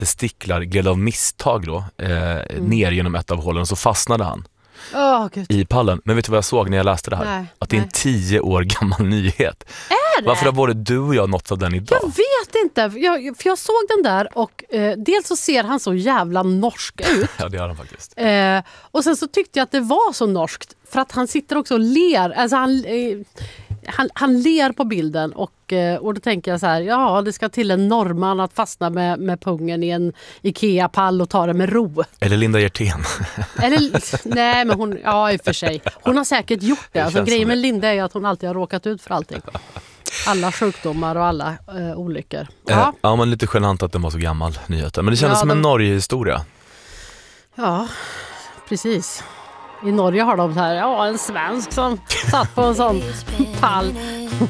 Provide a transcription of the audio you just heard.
där Sticklar gled av misstag då ner genom ett av hålen och så fastnade han i pallen. Men vet du vad jag såg när jag läste det här? Nej, att det är en 10 år gammal nyhet. Är det? Varför har både du och jag nått av den idag? Jag vet inte, för jag såg den där och dels så ser han så jävla norsk ut. Ja, det gör han faktiskt. Och sen så tyckte jag att det var så norskt för att han sitter också och ler. Alltså han ler på bilden och då tänker jag så här, ja, det ska till en norrman att fastna med pungen i en Ikea-pall och ta det med ro. Eller Linda Hjertén. Nej, men hon, ja, i och för sig. Hon har säkert gjort det. Alltså, grejen med Linda är att hon alltid har råkat ut för allting. Alla sjukdomar och alla olyckor. Ja. Ja, men lite genant att den var så gammal, nyheten. Men det kändes som en Norge-historia. Ja, precis. I Norge har de så här, en svensk som satt på en sån pall.